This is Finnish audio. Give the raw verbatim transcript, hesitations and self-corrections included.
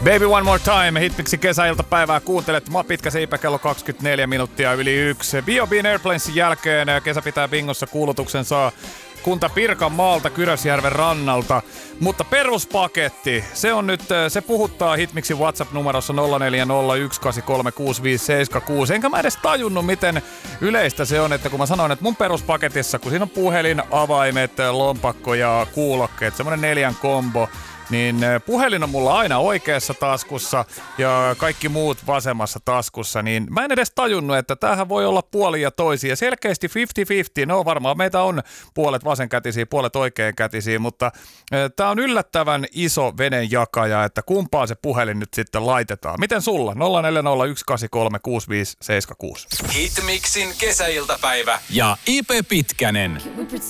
Baby One More Time, Hitmixin kesäiltapäivää kuuntelet. Mä pitkä siipä kello kaksikymmentäneljä minuuttia yli yksi. B O B:n Airplanesin jälkeen kesä pitää bingossa kuulutuksen saa kunta Pirkanmaalta Kyrösjärven rannalta. Mutta peruspaketti, se on nyt, se puhuttaa Hitmixin WhatsApp-numerossa nolla neljä nolla yksi kahdeksan kolme kuusi viisi seitsemän kuusi. Enkä mä edes tajunnut, miten yleistä se on, että kun mä sanoin, että mun peruspaketissa, kun siinä on puhelin, avaimet, lompakko ja kuulokkeet, semmonen neljän kombo, niin puhelin on mulla aina oikeassa taskussa ja kaikki muut vasemmassa taskussa, niin mä en edes tajunnut, että tämähän voi olla puoli ja toisia. Selkeästi viisikymmentä viisikymmentä, no varmaan meitä on puolet vasenkätisiä, puolet oikeankätisiä, mutta tää on yllättävän iso venenjakaja, että kumpaan se puhelin nyt sitten laitetaan. Miten sulla? nolla neljä nolla yksi kahdeksan kolme kuusi viisi seitsemän kuusi. Hitmixin kesäiltapäivä ja I P Pitkänen.